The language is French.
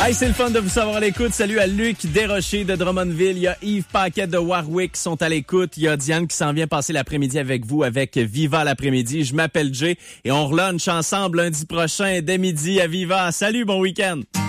Hey, c'est le fun de vous savoir à l'écoute. Salut à Luc Desrochers de Drummondville. Il y a Yves Paquette de Warwick qui sont à l'écoute. Il y a Diane qui s'en vient passer l'après-midi avec vous avec Viva l'après-midi. Je m'appelle Jay et on relunch ensemble lundi prochain dès midi à Viva. Salut, bon week-end.